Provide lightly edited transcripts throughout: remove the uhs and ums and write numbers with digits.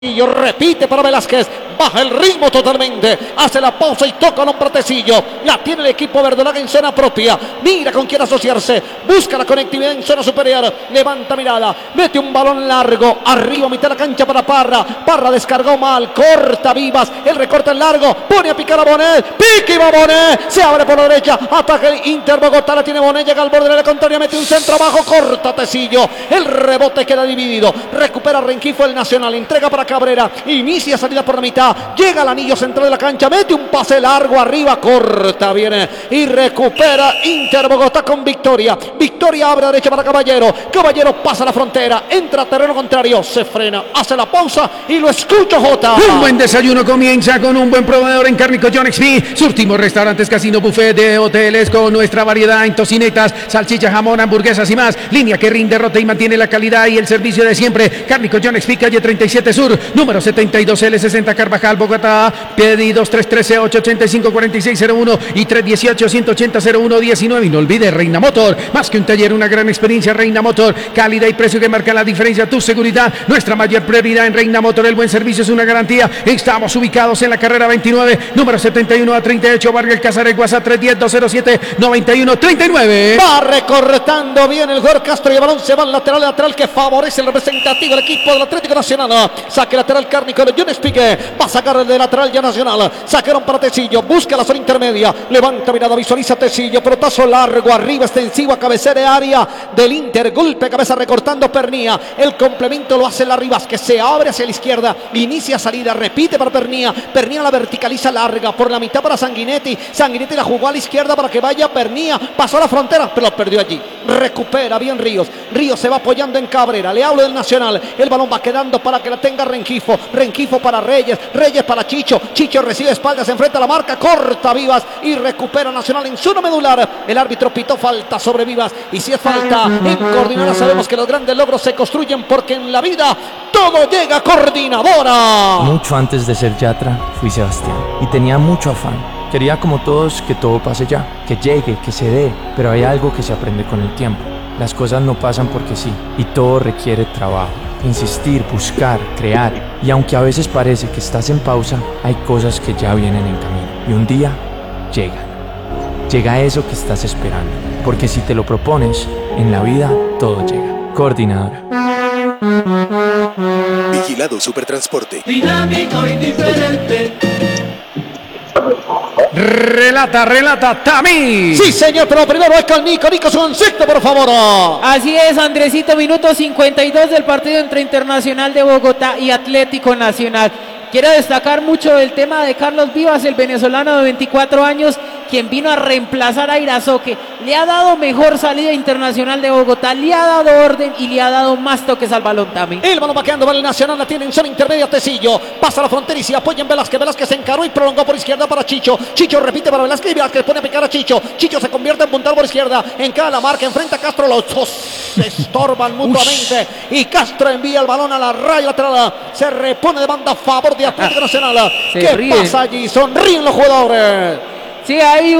Y repite para Velázquez, baja el ritmo totalmente, hace la pausa y toca un Tecillo. La tiene el equipo verdolaga en zona propia. Mira con quién asociarse, busca la conectividad en zona superior. Levanta mirada, mete un balón largo, arriba mitad de la cancha para Parra. Parra descargó mal, corta Vivas, el recorte en largo, pone a picar a Bonet, pique y va Bonet, se abre por la derecha, ataca el Inter Bogotá, la tiene Bonet, llega al borde de la contraria, mete un centro abajo, corta Tecillo. El rebote queda dividido, recupera Rengifo el Nacional, entrega para Cabrera, inicia salida por la mitad, llega al anillo central de la cancha, mete un pase largo arriba, corta, viene y recupera Inter Bogotá con Victoria. Victoria abre a derecha para Caballero, Caballero pasa la frontera, entra a terreno contrario, se frena, hace la pausa y lo escucha Jota. Un buen desayuno comienza con un buen proveedor en Cárnico John XP. Surtimos restaurantes, casino, buffet de hoteles con nuestra variedad en tocinetas, salchicha, jamón, hamburguesas y más. Línea que rinde, rota y mantiene la calidad y el servicio de siempre. Cárnico John XP, calle 37 Sur, número 72L60 Carvajal, Bogotá. Pedidos 313-885-4601 y 318-180-0119. Y no olvides Reina Motor, más que un taller, una gran experiencia. Reina Motor, calidad y precio que marca la diferencia. Tu seguridad, nuestra mayor prioridad en Reina Motor. El buen servicio es una garantía. Estamos ubicados en la carrera 29, número 71 a 38, Barrio El Casares, WhatsApp 310-207-9139. Va recortando bien el jugador Castro y el balón se va al lateral que favorece el representativo del equipo del Atlético Nacional. Saque lateral Cárnico de John Spique, va a sacar el de lateral ya Nacional. Sacaron para Tecillo, busca la zona intermedia, levanta mirada, visualiza Tecillo, pelotazo largo, arriba extensivo a cabecera de área del Inter, golpe cabeza recortando Pernía. El complemento lo hace Larribas, que se abre hacia la izquierda, inicia salida, repite para Pernía. Pernía la verticaliza larga por la mitad para Sanguinetti. Sanguinetti la jugó a la izquierda para que vaya Pernía, pasó a la frontera, pero lo perdió allí. Recupera bien Ríos. Ríos se va apoyando en Cabrera. Le hablo del Nacional. El balón va quedando para que la tenga Rengifo. Rengifo para Reyes. Reyes para Chicho. Chicho recibe espaldas, se enfrenta a la marca, corta Vivas y recupera Nacional en zona medular. El árbitro pitó falta sobre Vivas. Y si es falta en Coordinadora, sabemos que los grandes logros se construyen porque en la vida todo llega a Coordinadora. Mucho antes de ser Yatra, fui Sebastián y tenía mucho afán. Quería como todos que todo pase ya, que llegue, que se dé, pero hay algo que se aprende con el tiempo. Las cosas no pasan porque sí, y todo requiere trabajo, insistir, buscar, crear. Y aunque a veces parece que estás en pausa, hay cosas que ya vienen en camino. Y un día llegan. Llega eso que estás esperando, porque si te lo propones, en la vida todo llega. Coordinadora. Vigilado Supertransporte. Dinámico y diferente. Relata Tami. Sí, señor, pero primero es con Nico su concepto, por favor. Así es, Andresito, minuto 52 del partido entre Internacional de Bogotá y Atlético Nacional. Quiero destacar mucho el tema de Carlos Vivas, el venezolano de 24 años, quien vino a reemplazar a Irazoque. Le ha dado mejor salida Internacional de Bogotá, le ha dado orden y le ha dado más toques al balón también. El balón va quedando, va el Nacional, la tiene en zona intermedia Tecillo. Pasa la frontera y se apoya en Velázquez. Velázquez se encaró y prolongó por izquierda para Chicho. Chicho repite para Velázquez y Velázquez pone a picar a Chicho. Chicho se convierte en puntal por izquierda. Encara la marca, enfrenta a Castro. Los dos se estorban mutuamente. Y Castro envía el balón a la raya lateral. Se repone de banda a favor de Atlético Nacional. ¿Qué pasa allí? Sonríen los jugadores. Sí, hay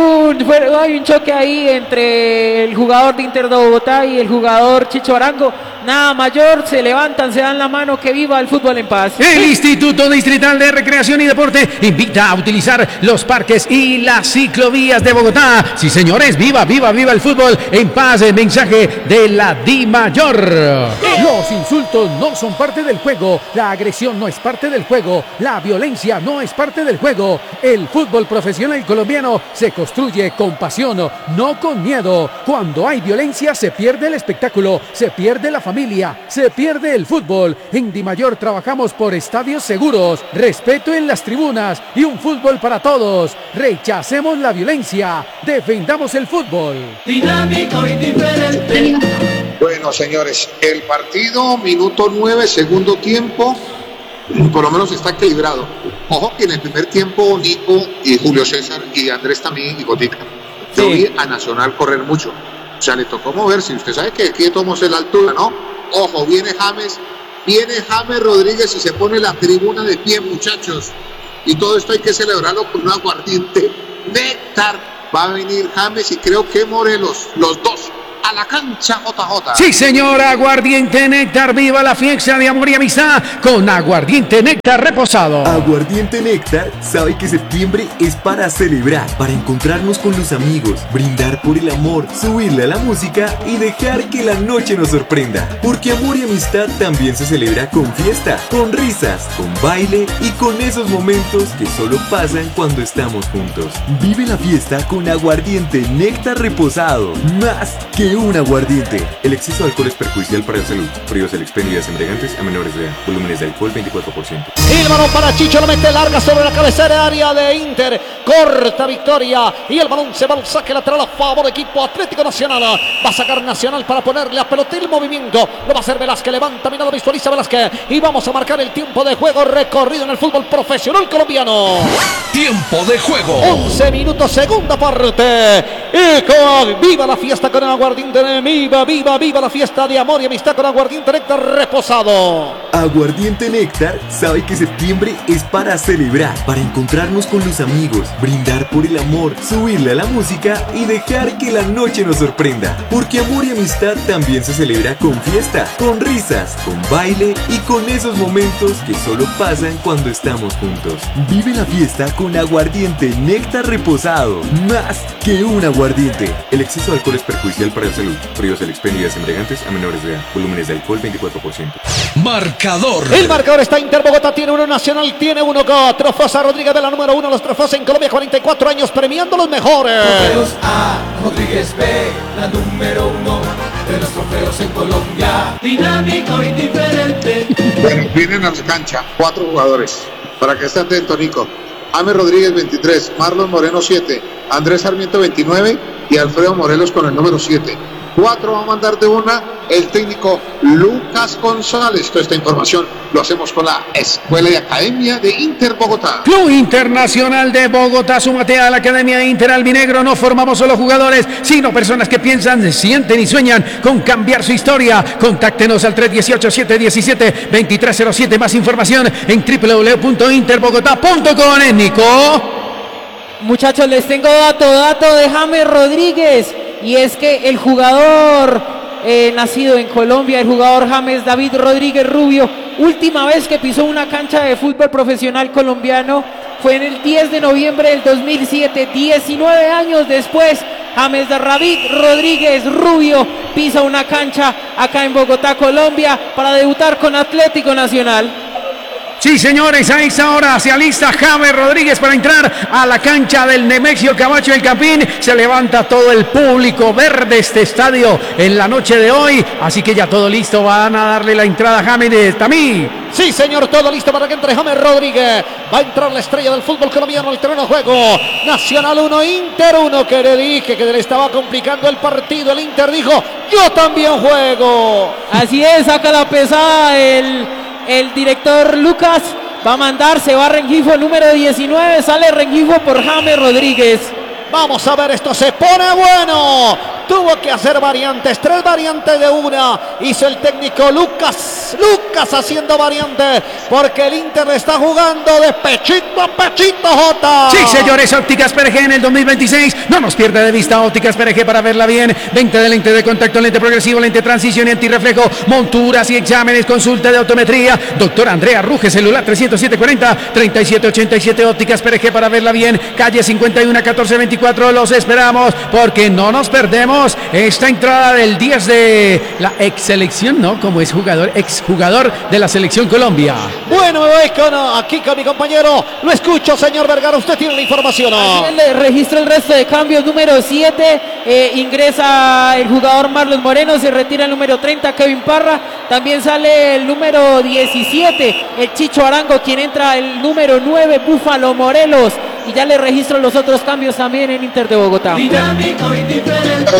un choque ahí entre el jugador de Inter de Bogotá y el jugador Chicho Arango. Nada mayor, se levantan, se dan la mano, que viva el fútbol en paz. El Instituto Distrital de Recreación y Deporte invita a utilizar los parques y las ciclovías de Bogotá. Sí, señores, viva el fútbol en paz. El mensaje de la DIMAYOR. Los insultos no son parte del juego, la agresión no es parte del juego, la violencia no es parte del juego. El fútbol profesional colombiano se construye con pasión, no con miedo. Cuando hay violencia se pierde el espectáculo, se pierde la familia, se pierde el fútbol. En DIMAYOR trabajamos por estadios seguros, respeto en las tribunas y un fútbol para todos. Rechacemos la violencia, defendamos el fútbol. Dinámico y diferente. Bueno, señores, el partido, minuto 9, segundo tiempo, por lo menos está equilibrado. Ojo que en el primer tiempo Nico y Julio César y Andrés también y Gotica. Yo vi a Nacional correr mucho. O sea, le tocó moverse. Usted sabe que aquí tomamos la altura, ¿no? Ojo, viene James Rodríguez y se pone la tribuna de pie, muchachos. Y todo esto hay que celebrarlo con un aguardiente néctar. Va a venir James y creo que Morelos, los dos. a la cancha JJ. Sí, señor, aguardiente néctar, viva la fiesta de amor y amistad con aguardiente néctar reposado. Aguardiente Néctar sabe que septiembre es para celebrar, para encontrarnos con los amigos, brindar por el amor, subirle a la música y dejar que la noche nos sorprenda. Porque amor y amistad también se celebra con fiesta, con risas, con baile y con esos momentos que solo pasan cuando estamos juntos. Vive la fiesta con aguardiente néctar reposado, más que un aguardiente. El exceso de alcohol es perjudicial para la salud. Prohíbas el expendio de bebidas embriagantes a menores de edad. Volúmenes de alcohol 24%. El balón para Chicho, lo mete larga sobre la cabecera área de Inter. Corta victoria y el balón se va al saque lateral a favor equipo Atlético Nacional. Va a sacar Nacional para ponerle a pelota el movimiento. Lo va a hacer Velázquez, levanta, mirada, visualiza Velázquez. Y vamos a marcar el tiempo de juego recorrido en el fútbol profesional colombiano. Tiempo de juego. 11 minutos, segunda parte. Y con viva la fiesta con aguardiente. Viva la fiesta de amor y amistad con aguardiente néctar reposado. Aguardiente Néctar sabe que septiembre es para celebrar, para encontrarnos con los amigos, brindar por el amor, subirle a la música y dejar que la noche nos sorprenda. Porque amor y amistad también se celebra con fiesta, con risas, con baile y con esos momentos que solo pasan cuando estamos juntos. Vive la fiesta con aguardiente néctar reposado, más que un aguardiente. El exceso de alcohol es perjudicial para la salud. Prohíbas el expendio de bebidas embriagantes a menores de edad. Volúmenes de alcohol 24%. Marcador. El marcador está Inter Bogotá, tiene uno, Nacional tiene uno. Trofosa Rodríguez de la número 1, los Trofos en Colombia, 44 años, premiando los mejores. Trofeos A, Rodríguez B, la número 1 de los trofeos en Colombia. Dinámico y diferente. Bueno, vienen a la cancha 4 jugadores. Para que esté atento, Nico. James Rodríguez 23, Marlon Moreno 7, Andrés Sarmiento 29 y Alfredo Morelos con el número 7. 4 va a mandar de una el técnico Lucas González. Toda esta información lo hacemos con la Escuela y Academia de Inter Bogotá. Club Internacional de Bogotá, súmate a la Academia Inter Albinegro. No formamos solo jugadores, sino personas que piensan, sienten y sueñan con cambiar su historia. Contáctenos al 318-717-2307. Más información en www.interbogotá.com. Nico. Muchachos, les tengo dato de James Rodríguez. Y es que el jugador nacido en Colombia, el jugador James David Rodríguez Rubio, última vez que pisó una cancha de fútbol profesional colombiano fue en el 10 de noviembre del 2007. 19 años después, James David Rodríguez Rubio pisa una cancha acá en Bogotá, Colombia, para debutar con Atlético Nacional. Sí, señores, a esta hora se alista James Rodríguez para entrar a la cancha del Nemesio Camacho del Campín. Se levanta todo el público verde este estadio en la noche de hoy. Así que ya todo listo, van a darle la entrada a James de Tamí. Sí, señor, todo listo para que entre James Rodríguez. Va a entrar la estrella del fútbol colombiano al terreno de juego. Nacional 1, Inter 1, que le dije que le estaba complicando el partido. El Inter dijo, yo también juego. Así es, saca la pesada el director Lucas. Va a mandar, se va Rengifo número 19, sale Rengifo por James Rodríguez. Vamos a ver, esto se pone bueno. Tuvo que hacer variantes, 3 variantes de una. Hizo el técnico Lucas haciendo variantes, porque el Inter le está jugando de pechito a pechito, Jota. Sí, señores, Ópticas PRG en el 2026. No nos pierda de vista Ópticas PRG para verla bien. 20 de lente de contacto, lente progresivo, lente transición y antirreflejo, monturas y exámenes, consulta de optometría. Doctor Andrea Ruge, celular 30740-3787. Ópticas PRG para verla bien. Calle 51 1424. Los esperamos porque no nos perdemos esta entrada del 10 de la ex selección, ¿no? Como es jugador, exjugador de la selección Colombia. Bueno, me voy aquí con mi compañero. Lo escucho, señor Vergara. Usted tiene la información. Le registro el resto de cambios. Número 7 ingresa el jugador Marlon Moreno. Se retira el número 30, Kevin Parra. También sale el número 17, el Chicho Arango, quien entra el número 9, Búfalo Morelos. Y ya le registro los otros cambios también en Inter de Bogotá. Dinámico y diferente.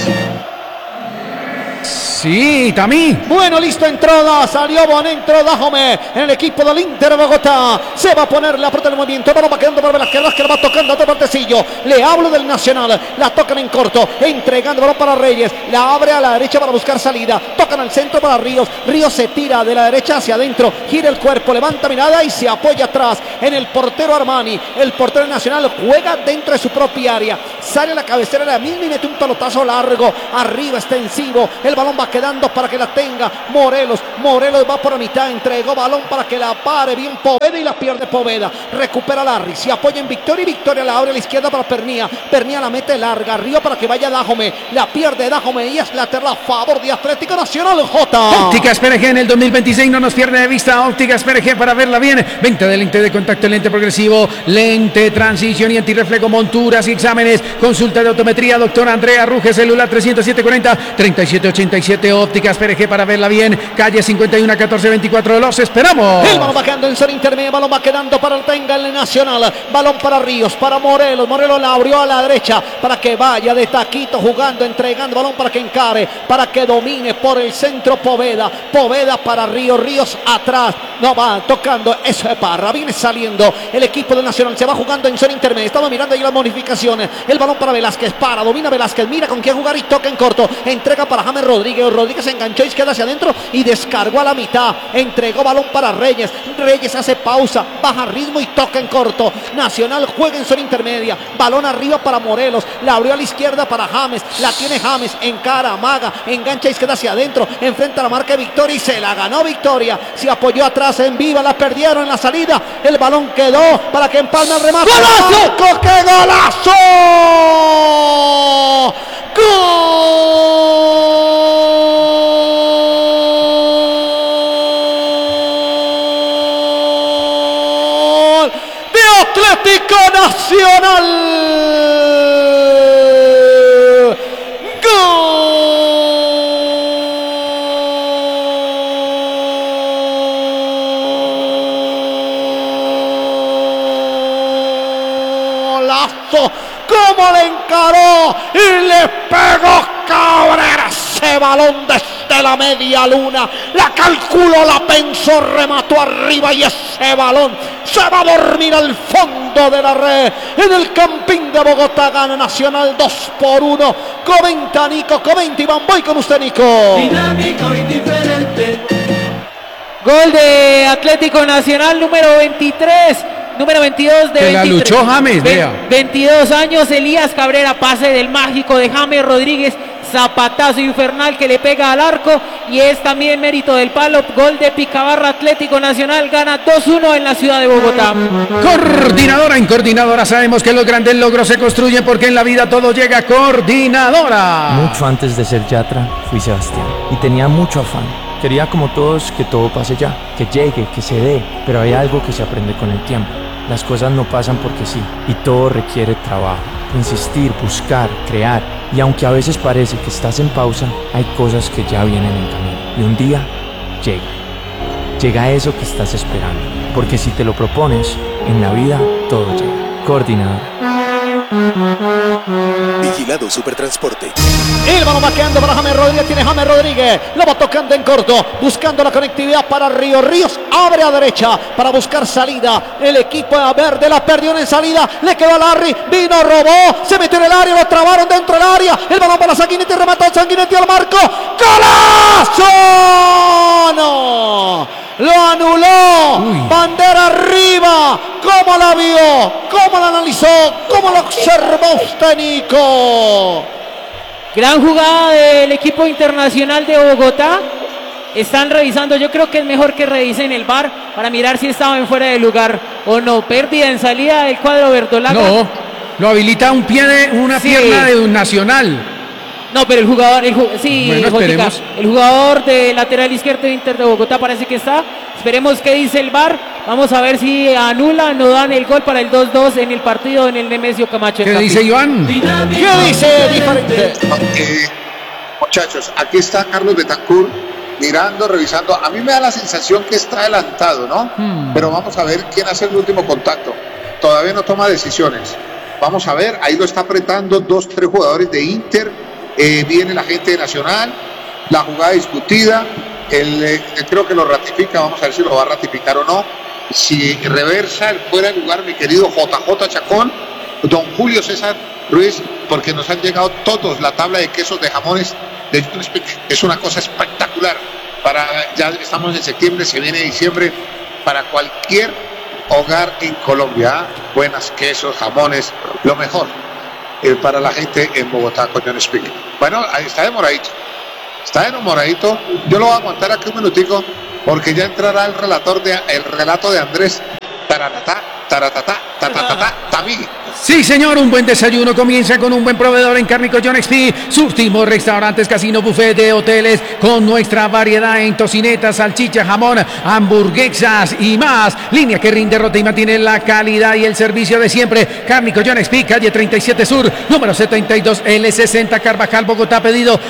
Sí, Tamí. Bueno, listo, entrada, salió Bonentro Dajome en el equipo del Inter Bogotá. Se va a poner la pelota del movimiento, balón va quedando para Velázquez, que la va tocando a otro partecillo. Le hablo del Nacional, la tocan en corto, entregando balón para Reyes, la abre a la derecha para buscar salida, tocan al centro para Ríos, Ríos se tira de la derecha hacia adentro, gira el cuerpo, levanta mirada y se apoya atrás en el portero Armani. El portero Nacional juega dentro de su propia área, sale a la cabecera de la misma y mete un pelotazo largo, arriba extensivo, el balón va quedando para que la tenga Morelos va por la mitad, entregó balón para que la pare bien Poveda y la pierde Poveda, recupera Larry, se apoya en Victoria y Victoria la abre a la izquierda para Pernía la mete larga, arriba para que vaya Dajome, la pierde Dajome y es lateral a favor de Atlético Nacional. J. Ópticas PRG en el 2026 no nos pierde de vista. Ópticas PRG para verla bien. Venta de lente de contacto, lente progresivo, lente transición y antirreflejo, monturas y exámenes. Consulta de autometría, doctora Andrea Ruge, celular 30740-3787. Ópticas PRG para verla bien. Calle 51 1424. Los esperamos. El balón va quedando en zona intermedia, balón va quedando para el Tenga el Nacional. Balón para Ríos, para Morelos la abrió a la derecha para que vaya de taquito jugando, entregando balón para que encare, para que domine por el centro Poveda para Ríos atrás, no va tocando, eso es Parra, viene saliendo el equipo del Nacional, se va jugando en zona intermedia, estamos mirando ahí las modificaciones, el balón para Velázquez, domina Velázquez, mira con quién jugar y toca en corto, entrega para James Rodríguez se enganchó izquierda hacia adentro y descargó a la mitad, entregó balón para Reyes hace pausa, baja ritmo y toca en corto, Nacional juega en zona intermedia, balón arriba para Morelos, la abrió a la izquierda para James, la tiene James, encara, amaga, engancha izquierda hacia adentro, enfrenta a la marca de Victoria y se la ganó Victoria, se apoyó atrás en viva, la perdieron en la salida, el balón quedó para que empalme el remate. ¡Golazo! ¡Qué golazo! ¡Gol de Atlético Nacional! Cómo le encaró y le pegó Cabrera ese balón desde la media luna, la calculó, la pensó, remató arriba y ese balón se va a dormir al fondo de la red. En el Campín de Bogotá gana Nacional 2-1. Comenta Nico, comenta Iván, voy con usted Nico. Dinámico y diferente. Gol de Atlético Nacional número 23. Número 22 de 23. La luchó James, vea. 22 años, Elías Cabrera, pase del mágico de James Rodríguez, zapatazo infernal que le pega al arco y es también mérito del palo. Gol de Picabarra, Atlético Nacional gana 2-1 en la ciudad de Bogotá. Coordinadora, en Coordinadora sabemos que los grandes logros se construyen porque en la vida todo llega. Coordinadora. Mucho antes de ser Yatra, fui Sebastián y tenía mucho afán. Quería como todos que todo pase ya, que llegue, que se dé, pero hay algo que se aprende con el tiempo. Las cosas no pasan porque sí, y todo requiere trabajo, insistir, buscar, crear. Y aunque a veces parece que estás en pausa, hay cosas que ya vienen en camino. Y un día llega eso que estás esperando. Porque si te lo propones, en la vida todo llega. Coordinadora. Vigilado Supertransporte. El balón va quedando para James Rodríguez, tiene James Rodríguez, lo va tocando en corto, buscando la conectividad para Ríos, abre a derecha para buscar salida, el equipo de verde la perdió en salida, le quedó a Larry, vino, robó, se metió en el área, lo trabaron dentro del área, el balón para Sanguinetti, remató Sanguinetti al marco, ¡golazo! ¡No! Lo anuló. Uy. Bandera arriba. ¿Cómo la vio? ¿Cómo la analizó? ¿Cómo lo observó usted, Nico? Gran jugada del equipo internacional de Bogotá. Están revisando, yo creo que es mejor que revisen el VAR para mirar si estaba en fuera de lugar o no. Pérdida en salida del cuadro verdolaga. No, lo habilita un pie de una pierna de un Nacional. No, pero el jugador, sí, bueno, el jugador de lateral izquierdo de Inter de Bogotá parece que está. Esperemos qué dice el VAR. Vamos a ver si anula, no dan el gol para el 2-2 en el partido en el Nemesio Camacho. ¿Qué dice Iván? ¿Qué dice diferente? Muchachos, aquí está Carlos Betancourt mirando, revisando. A mí me da la sensación que está adelantado, ¿no? Pero vamos a ver quién hace el último contacto. Todavía no toma decisiones. Vamos a ver, ahí lo está apretando 2-3 jugadores de Inter. Viene la gente de Nacional, la jugada discutida, creo que lo ratifica, vamos a ver si lo va a ratificar o no. Si reversa el fuera de lugar, mi querido JJ Chacón, don Julio César Ruiz, porque nos han llegado todos la tabla de quesos, de jamones, es una cosa espectacular. Ya estamos en septiembre, se viene diciembre, para cualquier hogar en Colombia, buenas quesos, jamones, lo mejor. para la gente en Bogotá con John Speak. Bueno, ahí está demoradito. Está enamoradito. Yo lo voy a aguantar aquí un minutico porque ya entrará el relato de Andrés. Taratata, taratata, tatatata, tamí. Sí, señor, un buen desayuno comienza con un buen proveedor en Cárnico John XP. Surtimos restaurantes, casino, buffet de hoteles con nuestra variedad en tocinetas, salchicha, jamón, hamburguesas y más. Línea que rinde, rota y mantiene la calidad y el servicio de siempre. Cárnico John XP, calle 37 Sur, número 72 L60 Carvajal, Bogotá. Pedido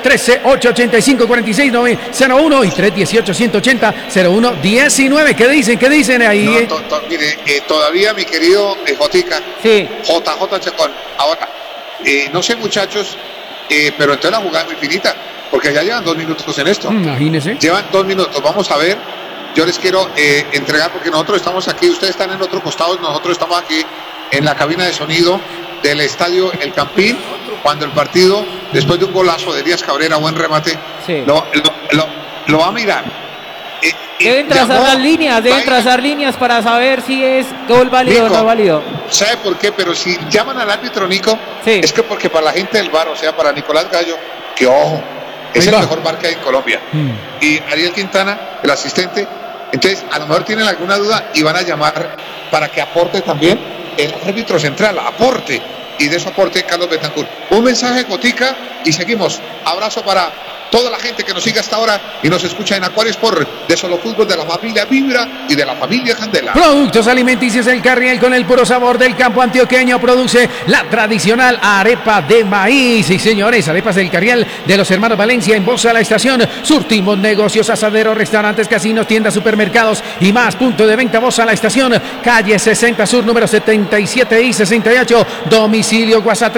313-885-4601 y 318-180-0119. ¿Qué dicen ahí? No, mire, todavía mi querido Jotica. Sí. JJ Chacón. Ahora, no sé muchachos, pero entonces la jugada es muy finita, porque ya llevan 2 minutos en esto. Imagínense. Llevan 2 minutos, vamos a ver. Yo les quiero entregar, porque nosotros estamos aquí, ustedes están en otro costado, nosotros estamos aquí en la cabina de sonido del estadio El Campín, cuando el partido, después de un golazo de Elías Cabrera, buen remate, sí, lo va a mirar. Deben trazar líneas para saber si es gol válido o no válido. ¿Sabe por qué? Pero si llaman al árbitro Nico, sí, es que porque para la gente del VAR, o sea, para Nicolás Gallo, que ojo, es el mejor VAR que hay en Colombia. Y Ariel Quintana, el asistente, entonces a lo mejor tienen alguna duda y van a llamar para que aporte también el árbitro central, aporte. Y de eso aporte Carlos Betancourt. Un mensaje, Gotica, y seguimos. Abrazo para toda la gente que nos sigue hasta ahora y nos escucha en Acuario Sport de Solo Fútbol, de la familia Vibra y de la familia Candela. Productos alimenticios El Carriel, con el puro sabor del campo antioqueño, produce la tradicional arepa de maíz. Y señores, arepas del Carriel de los hermanos Valencia en Bosa La Estación. Surtimos negocios, asaderos, restaurantes, casinos, tiendas, supermercados y más. Punto de venta Bosa La Estación, calle 60 Sur, número 77 y 68. Domicilio WhatsApp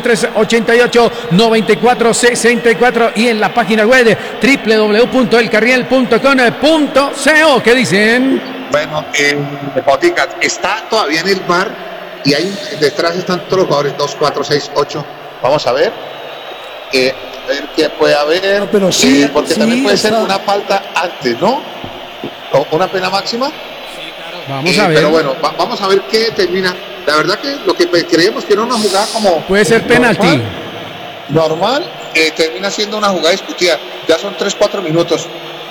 315-388-9464 y en la página web www.elcarriel.com.co. ¿Qué dicen? Bueno, Botica está todavía en el bar y ahí detrás están todos los jugadores, 2, 4, 6, 8. Vamos a ver. A ver qué puede haber. No, pero sí, porque sí, también puede está ser una falta antes, ¿no? O una pena máxima. Sí, claro. Vamos a ver. Pero bueno, vamos a ver qué termina. La verdad que lo que creemos que era una jugada como... Puede ser penalti. Normal, termina siendo una jugada discutida. Ya son 3-4 minutos.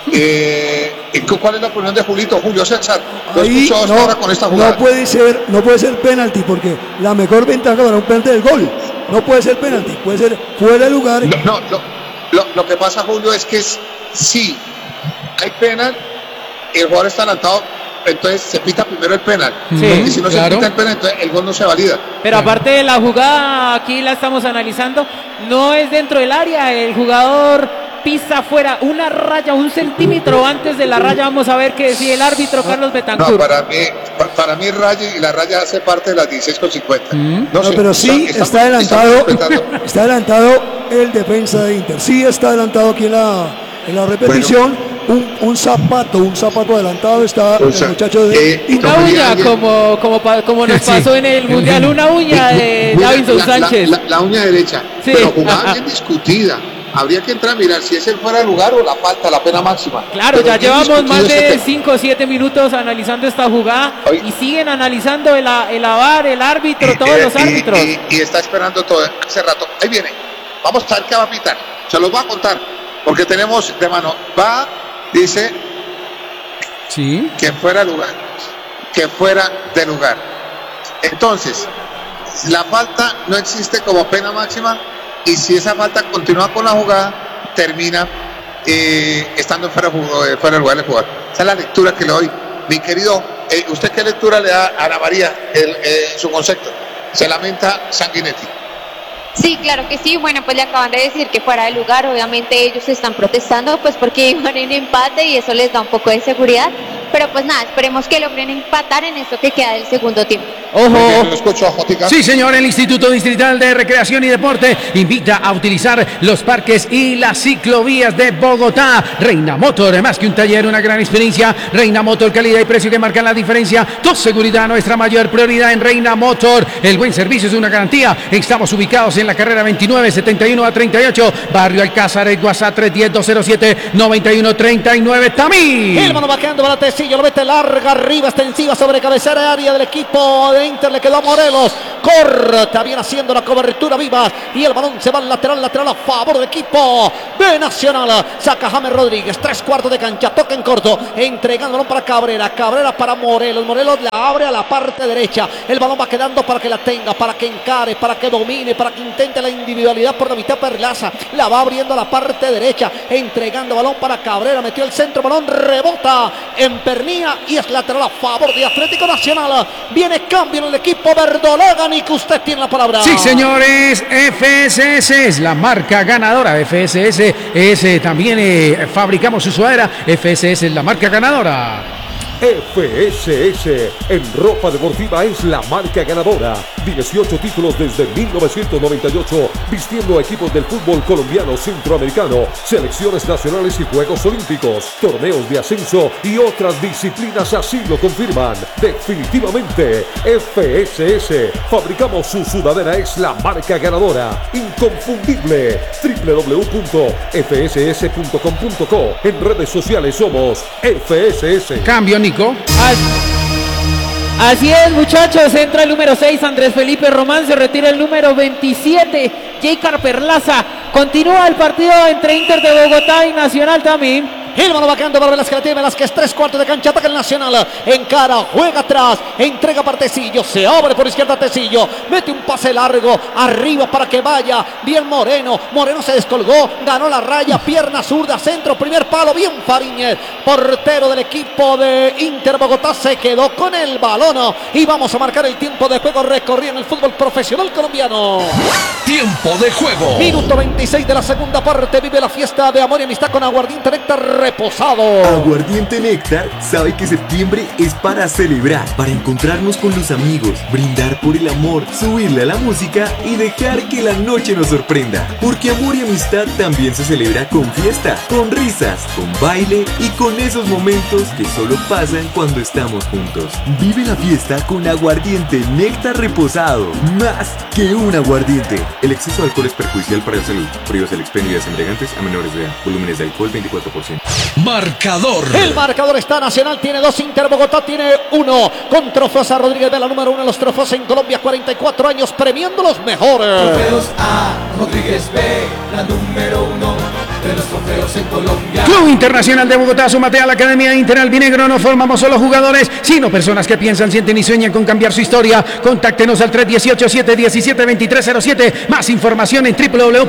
¿Cuál es la opinión de Julio César? Lo escucho hasta ahora con esta jugada. No puede ser penalti, porque la mejor ventaja para un penalti es el gol. No puede ser penalti, puede ser fuera de lugar. Lo que pasa, Julio, es que sí, hay penal, el jugador está adelantado, entonces se pita primero el penal. Sí, y si no se pita el penal, entonces el gol no se valida. Pero aparte de la jugada, aquí la estamos analizando, no es dentro del área, el jugador pisa fuera una raya, 1 centímetro antes de la raya. Vamos a ver qué decide el árbitro Carlos Betancourt. No, para mí raya, y la raya hace parte de las 16:50. No, pero sí está adelantado el defensa de Inter. Sí está adelantado aquí en la repetición. Bueno. Un zapato adelantado está el muchacho de una uña, como nos pasó en el Mundial, una uña de Davinson Sánchez. La uña derecha, sí. Pero jugada bien discutida. Habría que entrar a mirar si es el fuera de lugar o la falta, la pena máxima. Claro, pero ya llevamos más de 5 o 7 minutos analizando esta jugada. Oye, y siguen analizando el VAR, el árbitro, todos los árbitros. Y está esperando todo hace rato. Ahí viene. Vamos a ver qué va a pitar. Se los voy a contar porque tenemos de mano. Dice sí, que fuera de lugar. Entonces, la falta no existe como pena máxima y si esa falta continúa con la jugada, termina estando fuera de lugar del jugador. Esa es la lectura que le doy. Mi querido, ¿usted qué lectura le da a Ana María su concepto? Se lamenta Sanguinetti. Sí, claro que sí. Bueno, pues le acaban de decir que fuera de lugar. Obviamente ellos están protestando pues porque iban en empate y eso les da un poco de seguridad. Pero pues nada, esperemos que logren empatar en esto que queda del segundo tiempo. ¡Ojo! Sí, señor, el Instituto Distrital de Recreación y Deporte invita a utilizar los parques y las ciclovías de Bogotá. Reina Motor, más que un taller, una gran experiencia. Reina Motor, calidad y precio que marcan la diferencia. Tu seguridad, nuestra mayor prioridad en Reina Motor. El buen servicio es una garantía. Estamos ubicados en la carrera 29, 71 a 38, Barrio Alcázar, el WhatsApp 310-207-9139. Tamí. El mano vaqueando para Tecillo, lo mete larga, arriba, extensiva sobre cabecera área del equipo de Inter, le quedó a Morelos. corta, viene haciendo la cobertura Vivas y el balón se va al lateral a favor del equipo de Nacional. Saca James Rodríguez, 3/4 de cancha, toca en corto, entregando el balón para Cabrera para Morelos. Morelos la abre a la parte derecha, el balón va quedando para que la tenga, para que encare, para que domine, para que intente la individualidad por la mitad. Perlaza la va abriendo a la parte derecha, entregando balón para Cabrera, metió el centro, balón rebota en pernía y es lateral a favor de Atlético Nacional. Viene cambio en el equipo verdolaga. Nico, usted tiene la palabra. Sí, señores, FSS es la marca ganadora. FSS es también fabricamos su sudadera. FSS es la marca ganadora. FSS en ropa deportiva es la marca ganadora. 18 títulos desde 1998, vistiendo a equipos del fútbol colombiano, centroamericano, selecciones nacionales y Juegos Olímpicos, torneos de ascenso y otras disciplinas así lo confirman. Definitivamente, FSS, fabricamos su sudadera, es la marca ganadora, inconfundible. www.fss.com.co. En redes sociales somos FSS. Cambio, Nico. Así es, muchachos, entra el número 6, Andrés Felipe Román, se retira el número 27, J. Perlaza. Continúa el partido entre Inter de Bogotá y Nacional también. El balón va quedando para Velázquez, la tiene Velázquez, 3/4 de cancha, ataca el Nacional, encara, juega atrás, entrega para Tecillo, se abre por izquierda Tecillo, mete un pase largo, arriba para que vaya, bien Moreno se descolgó, ganó la raya, pierna zurda, centro, primer palo, bien Fariñez, portero del equipo de Inter Bogotá, se quedó con el balón y vamos a marcar el tiempo de juego recorrido en el fútbol profesional colombiano. Tiempo de juego. Minuto 26 de la segunda parte, vive la fiesta de amor y amistad con Aguardiente Néctar reposado. Aguardiente Néctar sabe que septiembre es para celebrar, para encontrarnos con los amigos, brindar por el amor, subirle a la música y dejar que la noche nos sorprenda. Porque amor y amistad también se celebra con fiesta, con risas, con baile y con esos momentos que solo pasan cuando estamos juntos. Vive la fiesta con Aguardiente Néctar reposado, más que un aguardiente. El exceso de alcohol es perjudicial para la salud. Prohíbas el expendio de embriagantes a menores de edad. Volúmenes de alcohol 24%. Marcador. El marcador está Nacional, tiene 2, Inter Bogotá tiene 1. Con trofeos a Rodríguez Vela, número 1 en los trofeos en Colombia, 44 años premiando los mejores. Trofeos a Rodríguez B, la número 1 de los trofeos en Colombia. Club Internacional de Bogotá, súmate a la Academia Inter Albinegro. No formamos solo jugadores, sino personas que piensan, sienten y sueñan con cambiar su historia. Contáctenos al 318-717-2307. Más información en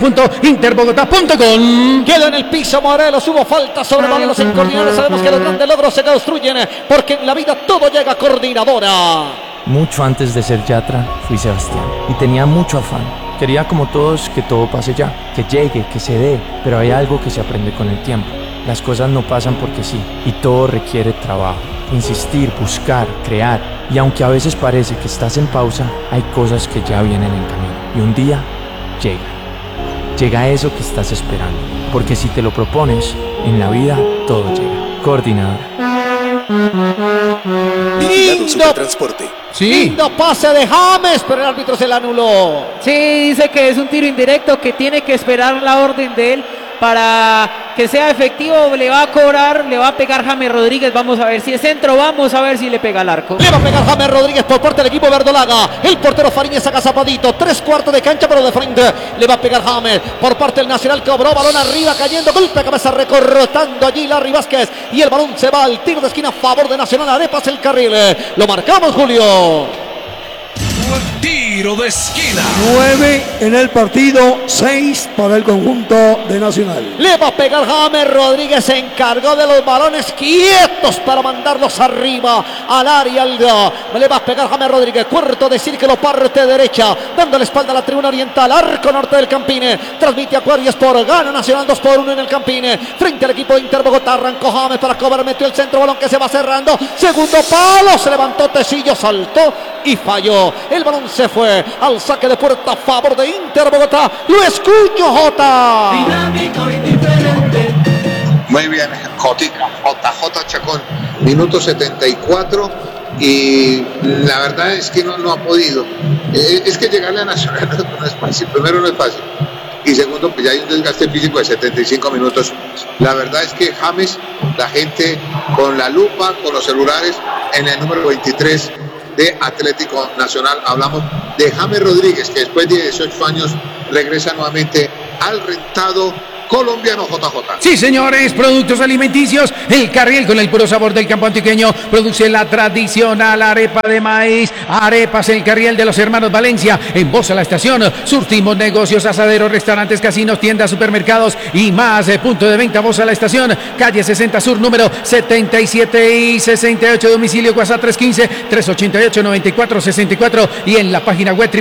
www.interbogotá.com. Queda en el piso Morelos, hubo falta sobre Morelos en coordinadora. Sabemos que los grandes logros se construyen porque en la vida todo llega a coordinadora. Mucho antes de ser Yatra, fui Sebastián y tenía mucho afán. Quería como todos que todo pase ya, que llegue, que se dé, pero hay algo que se aprende con el tiempo. Las cosas no pasan porque sí, y todo requiere trabajo, insistir, buscar, crear. Y aunque a veces parece que estás en pausa, hay cosas que ya vienen en camino. Y un día llega eso que estás esperando. Porque si te lo propones, en la vida todo llega. Coordinadora. Vigilado Supertransporte. Sí. Lindo pase de James, pero el árbitro se la anuló. Sí, dice que es un tiro indirecto, que tiene que esperar la orden de él para que sea efectivo. Le va a cobrar, le va a pegar James Rodríguez. Vamos a ver si es centro, vamos a ver si le pega al arco. Le va a pegar James Rodríguez por parte del equipo verdolaga. El portero Fariñez saca zapadito, 3/4 de cancha, pero de frente. Le va a pegar James por parte del Nacional, cobró balón arriba, cayendo, golpe de cabeza, recortando allí Larry Vázquez. Y el balón se va al tiro de esquina a favor de Nacional. Arepas el carril. Lo marcamos, Julio. Tiro de esquina. 9 en el partido, 6 para el conjunto de Nacional. Le va a pegar James Rodríguez, se encargó de los balones quietos para mandarlos arriba al área. Le va a pegar James Rodríguez, cuarto de círculo, parte derecha, dando la espalda a la tribuna oriental, arco norte del Campine. Transmite Acuario Sport, gana Nacional 2-1 en el Campine. Frente al equipo de Inter Bogotá, arrancó James para cobrar, metió el centro, balón que se va cerrando. Segundo palo, se levantó Tecillo, saltó y falló. El balón se fue al saque de puerta a favor de Inter Bogotá. Lo escucho, Jota. Dinámico y diferente. Muy bien, JJ Chacón, minuto 74 y la verdad es que no ha podido. Es que llegarle a Nacional no es fácil. Primero no es fácil y segundo pues ya hay un desgaste físico de 75 minutos. La verdad es que James, la gente con la lupa, con los celulares en el número 23 de Atlético Nacional. Hablamos de James Rodríguez, que después de 18 años regresa nuevamente al rentado colombiano JJ. Sí, señores, productos alimenticios. El Carriel, con el puro sabor del campo antioqueño, produce la tradicional arepa de maíz. Arepas El Carriel de los hermanos Valencia. En Bosa La Estación, surtimos negocios, asaderos, restaurantes, casinos, tiendas, supermercados y más. Punto de venta Bosa La Estación, calle 60 Sur, número 77 y 68, domicilio WhatsApp 315-388-9464 y en la página web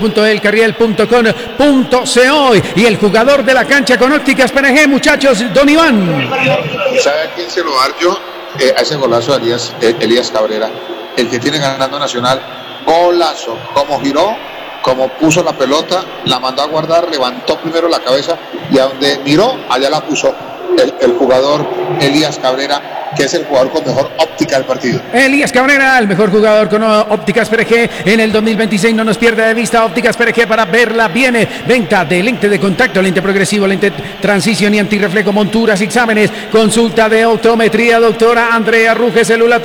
www.elcarriel.com.co. Y el jugador de la cancha con ópticas PNG, muchachos, don Iván. ¿Sabe a quién se lo dar yo? A ese golazo de Elías Cabrera, el que tiene ganando Nacional. Golazo, como giró, como puso la pelota, la mandó a guardar, levantó primero la cabeza y a donde miró, allá la puso el jugador Elías Cabrera, que es el jugador con mejor óptica del partido. Elías Cabrera, el mejor jugador con ópticas PRG en el 2026. No nos pierda de vista ópticas PRG para verla bien. Venta de lente de contacto, lente progresivo, lente transición y antirreflejo, monturas, exámenes, consulta de optometría, doctora Andrea Ruge, celular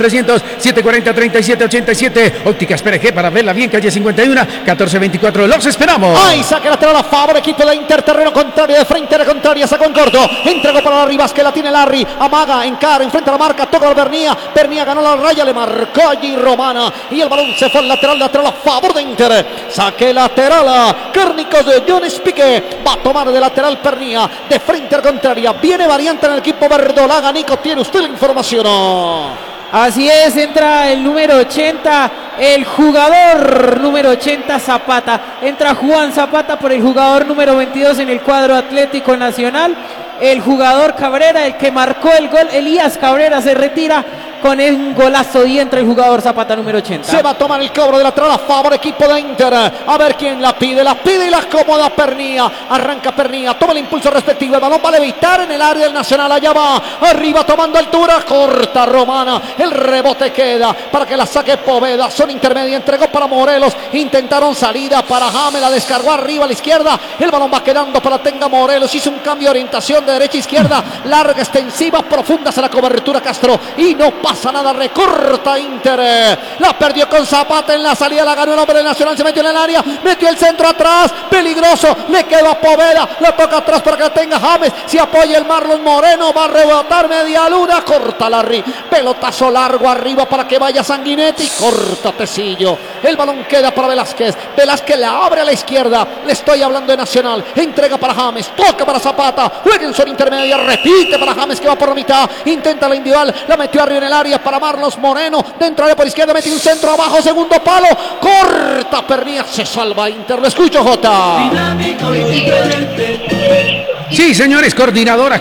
300-740-3787. Ópticas PRG para verla bien, calle 51, 1424. Los esperamos. Ahí saca lateral a favor, equipo de Inter, terreno contrario, de frente a la contraria, sacó en corto, entregó para Larry Vázquez, la tiene Larry, amaga, encara, enfrenta a la marca, toca a Bernía ganó la raya, le marcó allí Romana y el balón se fue al lateral a favor de Inter. Saque lateral, Cárnicos de Jones Pique, va a tomar de lateral Pernía, de frente a la contraria, viene variante en el equipo verdolaga. Nico, tiene usted la información. Así es, entra el número 80, el jugador número 80 Zapata, entra Juan Zapata por el jugador número 22 en el cuadro Atlético Nacional. El jugador Cabrera, el que marcó el gol, Elías Cabrera, se retira con un golazo y entra el jugador Zapata número 80. Se va a tomar el cobro de lateral a favor equipo de Inter. A ver quién la pide y la acomoda Pernía. Arranca Pernía, toma el impulso respectivo. El balón va a levitar en el área del Nacional. Allá va, arriba tomando altura. Corta Romana. El rebote queda para que la saque Poveda. Son intermedia, entregó para Morelos. Intentaron salida para James, la descargó arriba a la izquierda. El balón va quedando para Tenga Morelos. Hizo un cambio de orientación de derecha a izquierda. Larga, extensiva, profunda hacia la cobertura Castro. Y no pasa nada, recorta Inter. La perdió con Zapata en la salida, la ganó el hombre del Nacional, se metió en el área, metió el centro atrás, peligroso, le quedó a Poveda, la toca atrás para que la tenga James, se apoya el Marlon Moreno, va a rebotar media luna, corta Larry, pelotazo largo arriba para que vaya Sanguinetti, corta Tecillo, el balón queda para Velázquez, Velázquez le abre a la izquierda, le estoy hablando de Nacional, entrega para James, toca para Zapata, juega en zona intermedia, repite para James que va por la mitad, intenta la individual, la metió arriba en el área para Marlos Moreno, dentro de por izquierda, mete un centro abajo, segundo palo, corta Pernía, se salva Inter, lo escucho Jota. Dinámico y diferente. Sí, señores, coordinadora,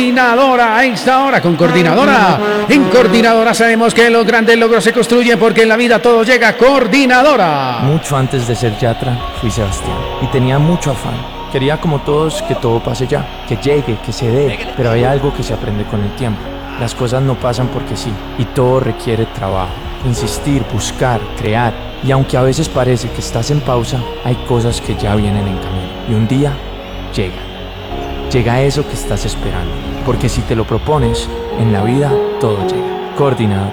a esta hora con coordinadora. En coordinadora sabemos que los grandes logros se construyen porque en la vida todo llega. Coordinadora. Mucho antes de ser Yatra, fui Sebastián y tenía mucho afán. Quería como todos que todo pase ya, que llegue, que se dé, pero hay algo que se aprende con el tiempo. Las cosas no pasan porque sí, y todo requiere trabajo, insistir, buscar, crear. Y aunque a veces parece que estás en pausa, hay cosas que ya vienen en camino. Y un día llegan. Llega eso que estás esperando. Porque si te lo propones, en la vida todo llega. Coordinadora.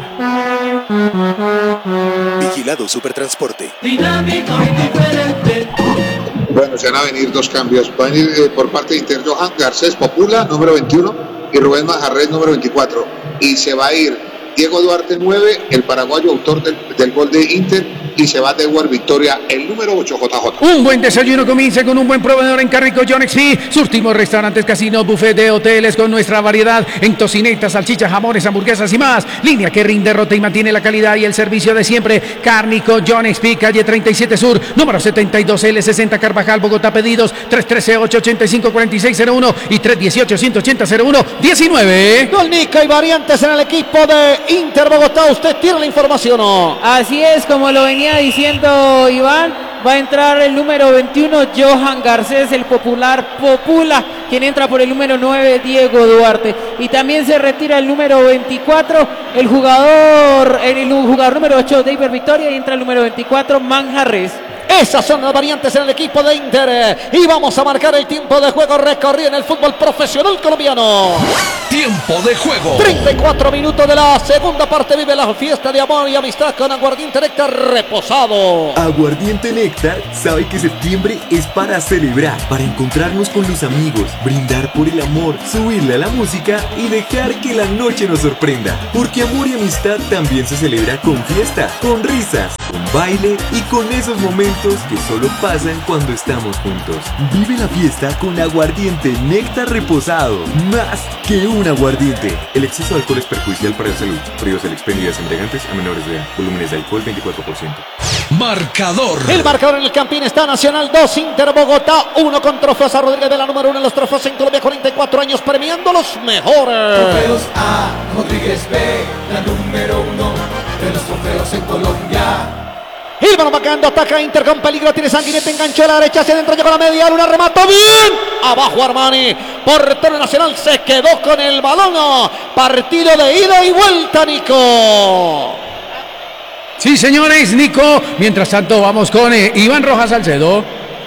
Vigilado Supertransporte. Dinámico y diferente. Bueno, se van a venir dos cambios. Va a venir por parte de Inter Johan Garcés Popula, número 21. Y Rubén Majarrés, número 24. Y se va a ir Diego Duarte, 9, el paraguayo autor del gol de Inter. Y se va de War Victoria, el número 8, JJ. Un buen desayuno comienza con un buen proveedor en Carrico John XP. Surtimos restaurantes, casinos, buffet de hoteles con nuestra variedad en tocinetas, salchichas, jamones, hamburguesas y más. Línea que rinde, rota y mantiene la calidad y el servicio de siempre. Carnico John XP, calle 37 Sur, número 72L60 Carvajal, Bogotá. Pedidos 313-885-4601 y 318-180-01-19. Gol Nico y variantes en el equipo de Inter Bogotá. Usted tiene la información, ¿no? Así es, como lo venía diciendo Iván, va a entrar el número 21 Johan Garcés, el popular Popula, quien entra por el número 9 Diego Duarte, y también se retira el número 24 el jugador número 8 David Victoria, y entra el número 24 Manjarres. Esas son las variantes en el equipo de Inter. Y vamos a marcar el tiempo de juego recorrido en el fútbol profesional colombiano. Tiempo de juego. 34 minutos de la segunda parte. Vive la fiesta de amor y amistad con Aguardiente Néctar reposado. Aguardiente Néctar sabe que septiembre es para celebrar, para encontrarnos con los amigos, brindar por el amor, subirle a la música y dejar que la noche nos sorprenda. Porque amor y amistad también se celebra con fiesta, con risas, con baile y con esos momentos que solo pasan cuando estamos juntos. Vive la fiesta con Aguardiente Néctar reposado. Más que un aguardiente. El exceso de alcohol es perjudicial para la salud. Prohíbas el expendio de embriagantes a menores de edad. Volúmenes de alcohol 24%. Marcador. El marcador en el Campín está Nacional 2, Inter Bogotá 1 con Trofeos a Rodríguez de la número 1 en los trofeos en Colombia, 44 años premiando los mejores. Trofeos A, Rodríguez B, la número 1 de los trofeos en Colombia. El balón va quedando, ataca Inter con peligro, tiene Sanguinetti, enganchó a la derecha, hacia adentro, llegó a la media luna, remató bien, abajo Armani, portero Nacional se quedó con el balón, partido de ida y vuelta, Nico. Sí, señores, Nico, mientras tanto vamos con Iván Rojas Salcedo.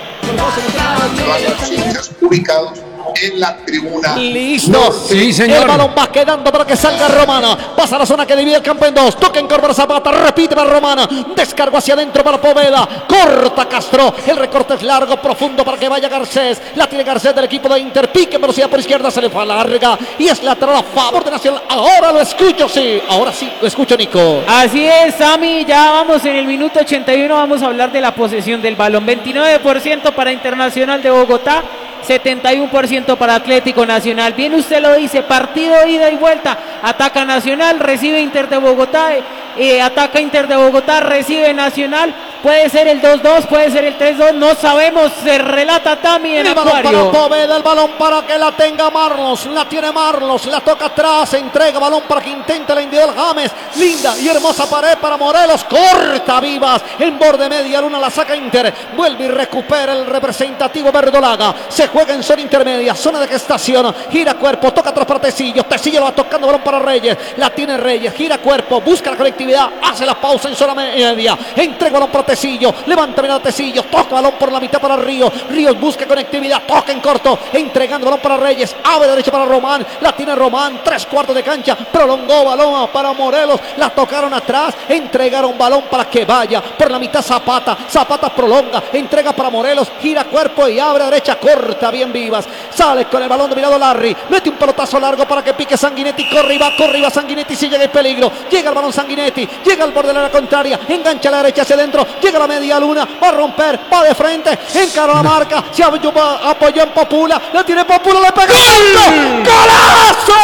Ubicados en la tribuna. Listo. Sí, señor. El balón va quedando para que salga Romana. Pasa a la zona que divide el campo en dos. Toca en Córdoba Zapata. Repite para Romana. Descargo hacia adentro para Poveda. Corta Castro. El recorte es largo, profundo para que vaya Garcés. La tiene Garcés del equipo de Inter. Pique en velocidad por izquierda. Se le fue a larga. Y es lateral a favor de Nacional. Ahora lo escucho, sí. Ahora sí lo escucho, Nico. Así es, Sami. Ya vamos en el minuto 81. Vamos a hablar de la posesión del balón. 29% para Internacional de Bogotá. 71% para Atlético Nacional. Bien usted lo dice, partido ida y vuelta. Ataca Nacional, recibe Inter de Bogotá, ataca Inter de Bogotá, recibe Nacional. Puede ser el 2-2, puede ser el 3-2, no sabemos, se relata Tami en el Acuario. Balón para Poveda, el balón para que la tenga Marlos, la tiene Marlos, la toca atrás, entrega balón para que intente la individual James. Linda y hermosa pared para Morelos, corta Vivas, en borde media luna la saca Inter, vuelve y recupera el representativo verdolaga. Se juega en zona intermedia, zona de gestación, gira cuerpo, toca atrás para Tecillo, Tecillo lo va tocando, balón para Reyes, la tiene Reyes, gira cuerpo, busca la colectividad, hace la pausa en zona media, entrega balón para Tecillo, levanta bien a Tecillo, toca balón por la mitad para Ríos, Ríos busca conectividad, toca en corto, entregando balón para Reyes, abre derecha para Román, la tiene Román, 3/4 de cancha, prolongó balón para Morelos, la tocaron atrás, entregaron balón para que vaya por la mitad Zapata, Zapata prolonga, entrega para Morelos, gira cuerpo y abre derecha, corta bien Vivas, sale con el balón dominado Larry, mete un pelotazo largo para que pique Sanguinetti, corre y va Sanguinetti, si llega el peligro, llega el balón Sanguinetti, llega al borde de la contraria, engancha a la derecha hacia adentro, llega a la media luna, va a romper, va de frente, encara la marca, se apoyó en Popula, la tiene Popula, le pega ¡gol! ¡Golazo!